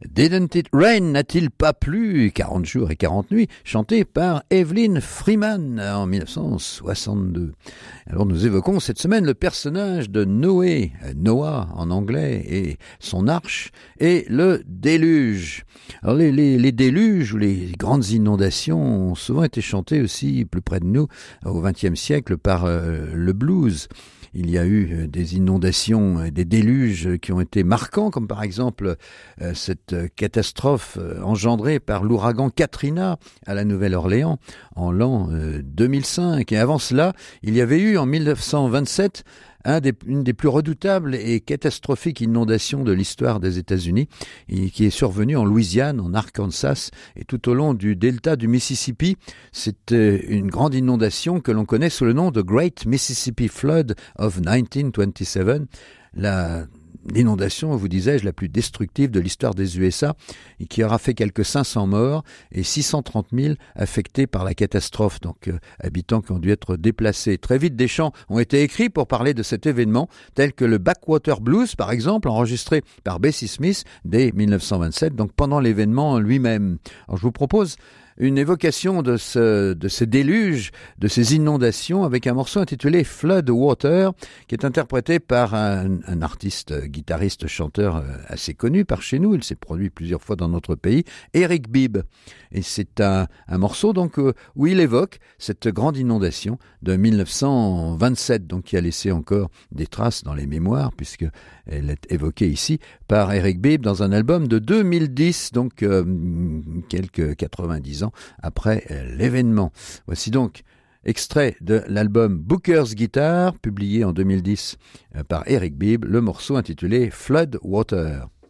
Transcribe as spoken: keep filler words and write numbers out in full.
Didn't It Rain n'a-t-il pas plu? quarante jours et quarante nuits, chanté par Evelyn Freeman en mille neuf cent soixante-deux. Alors nous évoquons cette semaine le personnage de Noé, Noah en anglais, et son arche, et le déluge. Alors les, les, les déluges ou les grandes inondations ont souvent été chantées aussi plus près de nous au vingtième siècle par euh, le blues. Il y a eu des inondations, des déluges qui ont été marquants, comme par exemple euh, cette catastrophe engendrée par l'ouragan Katrina à la Nouvelle-Orléans en l'an euh, deux mille cinq. Et avant cela, il y avait eu en mille neuf cent vingt-sept un des, une des plus redoutables et catastrophiques inondations de l'histoire des États-Unis, et qui est survenue en Louisiane, en Arkansas et tout au long du delta du Mississippi. C'est une grande inondation que l'on connaît sous le nom de Great Mississippi Flood of dix-neuf vingt-sept. La L'inondation, vous disais-je, la plus destructive de l'histoire des U S A et qui aura fait quelques cinq cents morts et six cent trente mille affectés par la catastrophe, donc euh, habitants qui ont dû être déplacés. Très vite, des chants ont été écrits pour parler de cet événement, tels que le Backwater Blues, par exemple, enregistré par Bessie Smith dès mille neuf cent vingt-sept, donc pendant l'événement lui-même. Alors je vous propose une évocation de ce, de ces déluges, de ces inondations, avec un morceau intitulé Flood Water, qui est interprété par un, un artiste, guitariste, chanteur assez connu par chez nous. Il s'est produit plusieurs fois dans notre pays, Eric Bibb. Et c'est un, un morceau donc où il évoque cette grande inondation de mille neuf cent vingt-sept, donc qui a laissé encore des traces dans les mémoires, puisque elle est évoquée ici par Eric Bibb dans un album de deux mille dix, donc euh, quelques quatre-vingt-dix ans après l'événement. Voici donc extrait de l'album Booker's Guitar, publié en deux mille dix par Eric Bibb, le morceau intitulé Flood Water.